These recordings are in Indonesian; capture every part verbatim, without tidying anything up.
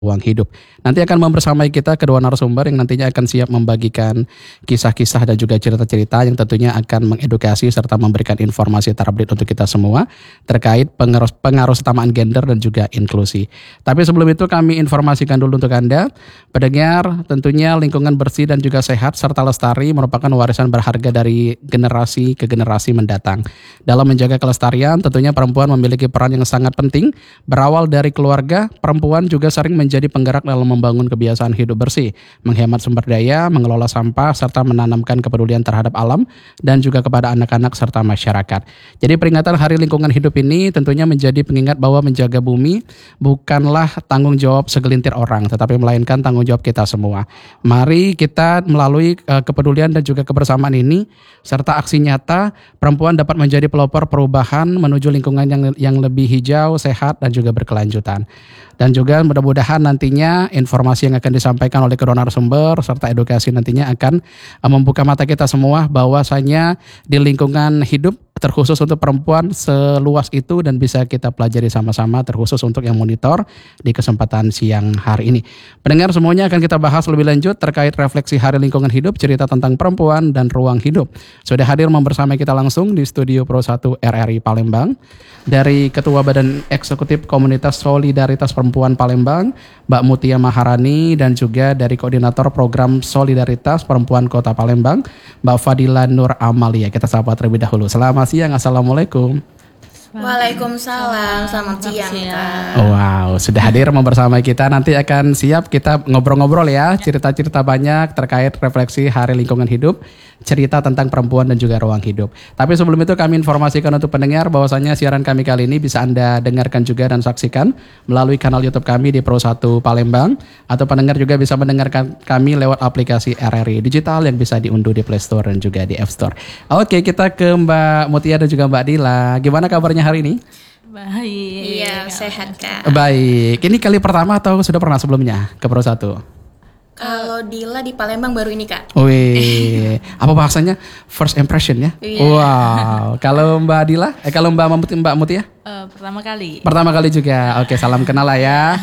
Ruang Hidup. Nanti akan membersamai kita kedua narasumber yang nantinya akan siap membagikan kisah-kisah dan juga cerita-cerita yang tentunya akan mengedukasi serta memberikan informasi terupdate untuk kita semua terkait pengaruh, pengaruh setamaan gender dan juga inklusi. Tapi sebelum itu kami informasikan dulu untuk Anda, pendengar, tentunya lingkungan bersih dan juga sehat serta lestari merupakan warisan berharga dari generasi ke generasi mendatang. Dalam menjaga kelestarian, tentunya perempuan memiliki peran yang sangat penting. Berawal dari keluarga, perempuan juga sering menjadi penggerak dalam membangun kebiasaan hidup bersih, menghemat sumber daya, mengelola sampah, serta menanamkan kepedulian terhadap alam dan juga kepada anak-anak serta masyarakat. Jadi peringatan Hari Lingkungan Hidup ini tentunya menjadi pengingat bahwa menjaga bumi bukanlah tanggung jawab segelintir orang, tetapi melainkan tanggung jawab kita semua. Mari kita melalui uh, kepedulian dan juga kebersamaan ini, serta aksi nyata, perempuan dapat menjadi pelopor perubahan menuju lingkungan yang, yang lebih hijau, sehat, dan juga berkelanjutan. Dan juga mudah-mudahan nantinya informasi yang akan disampaikan oleh kedua narasumber serta edukasi nantinya akan membuka mata kita semua bahwasanya di lingkungan hidup terkhusus untuk perempuan seluas itu dan bisa kita pelajari sama-sama terkhusus untuk yang monitor di kesempatan siang hari ini. Pendengar semuanya akan kita bahas lebih lanjut terkait refleksi Hari Lingkungan Hidup, cerita tentang perempuan dan ruang hidup. Sudah hadir membersamai kita langsung di studio Pro satu R R I Palembang dari Ketua Badan Eksekutif Komunitas Solidaritas Perempuan Palembang, Mbak Mutia Maharani, dan juga dari Koordinator Program Solidaritas Perempuan Kota Palembang, Mbak Fadila Nur Amalia. Kita sapa terlebih dahulu. Selamat siang, Assalamualaikum. Waalaikumsalam, selamat siang Kak. Wow, sudah hadir membersamai kita. Nanti akan siap kita ngobrol-ngobrol ya, cerita-cerita banyak terkait refleksi Hari Lingkungan Hidup, cerita tentang perempuan dan juga ruang hidup. Tapi sebelum itu kami informasikan untuk pendengar bahwasanya siaran kami kali ini bisa Anda dengarkan juga dan saksikan melalui kanal YouTube kami di Pro satu Palembang, atau pendengar juga bisa mendengarkan kami lewat aplikasi R R I Digital yang bisa diunduh di Play Store dan juga di App Store. Oke, kita ke Mbak Mutia dan juga Mbak Dila. Gimana kabarnya hari ini? Baik. Iya, sehat Kak. Baik. Ini kali pertama atau sudah pernah sebelumnya ke Pro satu? Kalau Dila di Palembang baru ini Kak. Wih, apa bahasanya? First impression ya? Iya. Wow. Kalau Mbak Dila, eh kalau Mbak Mutia, Mbak Mutia? Uh, pertama kali. Pertama kali juga. Oke, salam kenal lah ya.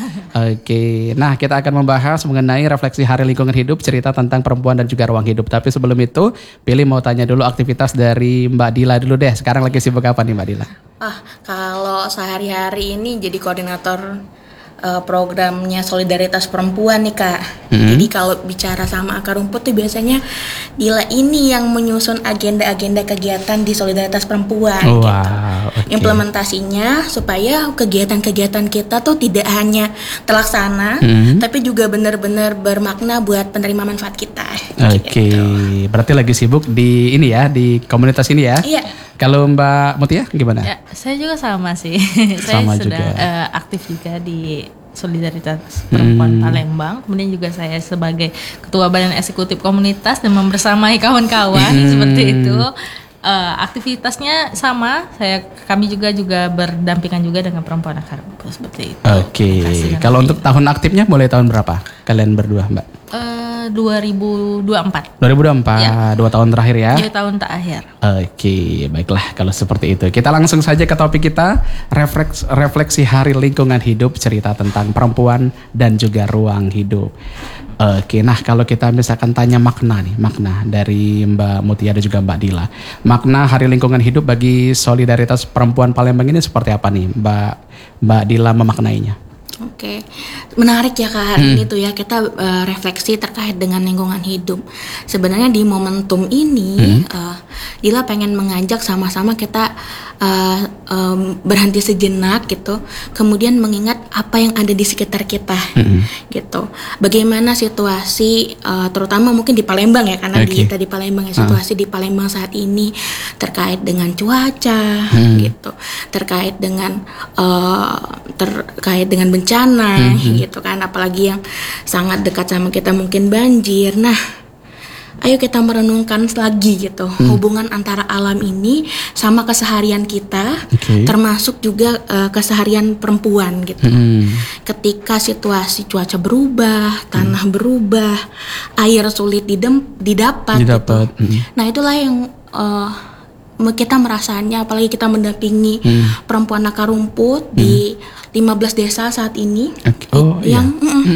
Oke. Nah, kita akan membahas mengenai refleksi Hari Lingkungan Hidup, cerita tentang perempuan dan juga ruang hidup. Tapi sebelum itu, pilih mau tanya dulu aktivitas dari Mbak Dila dulu deh. Sekarang lagi sibuk apa nih Mbak Dila? Ah, kalau sehari-hari ini jadi koordinator uh, programnya Solidaritas Perempuan nih Kak. Hmm. Jadi kalau bicara sama akar rumput tuh biasanya Dila ini yang menyusun agenda-agenda kegiatan di Solidaritas Perempuan. Wow, gitu. Okay. Implementasinya supaya kegiatan-kegiatan kita tuh tidak hanya terlaksana, hmm. tapi juga benar-benar bermakna buat penerima manfaat kita. Oke, okay. Gitu. Berarti lagi sibuk di ini ya, di komunitas ini ya? Iya. Kalau Mbak Mutia gimana? Ya, saya juga sama sih. Sama saya juga. sudah uh, aktif juga di Solidaritas Perempuan hmm. Palembang. Kemudian juga saya sebagai Ketua Badan Eksekutif Komunitas dan membersamai kawan-kawan hmm. seperti itu. Uh, aktivitasnya sama. Saya kami juga juga berdampingan juga dengan perempuan akar rumput seperti itu. Oke. Okay. Kalau untuk tahun aktifnya mulai tahun berapa? Kalian berdua, Mbak? Uh, dua ribu dua puluh empat. dua ribu dua puluh empat, ya. Dua tahun terakhir ya? Dua tahun terakhir. Oke, baiklah kalau seperti itu. Kita langsung saja ke topik kita, refleks, refleksi Hari Lingkungan Hidup, cerita tentang perempuan dan juga ruang hidup. Oke, nah kalau kita misalkan tanya makna nih, makna dari Mbak Mutia dan juga Mbak Dila. Makna Hari Lingkungan Hidup bagi Solidaritas Perempuan Palembang ini seperti apa nih Mbak Mbak Dila memaknainya? Oke, menarik ya Kak hari hmm. ini tuh ya kita uh, refleksi terkait dengan lingkungan hidup. Sebenarnya di momentum ini hmm. uh, Dila pengen mengajak sama-sama kita uh, um, berhenti sejenak gitu, kemudian mengingat apa yang ada di sekitar kita, hmm. gitu. Bagaimana situasi, uh, terutama mungkin di Palembang ya, karena okay. di, kita di Palembang ya, situasi uh. di Palembang saat ini terkait dengan cuaca, hmm. gitu, terkait dengan uh, terkait dengan bencana. bencana mm-hmm. gitu kan, apalagi yang sangat dekat sama kita mungkin banjir. Nah, ayo kita merenungkan lagi gitu mm. hubungan antara alam ini sama keseharian kita, okay. termasuk juga uh, keseharian perempuan gitu. Mm. Ketika situasi cuaca berubah, tanah mm. berubah, air sulit didem- didapat, didapat. Gitu. Mm. Nah, itulah yang uh, kita merasakannya, apalagi kita mendampingi hmm. perempuan akar rumput hmm. di lima belas desa saat ini. Okay. Oh, yang iya.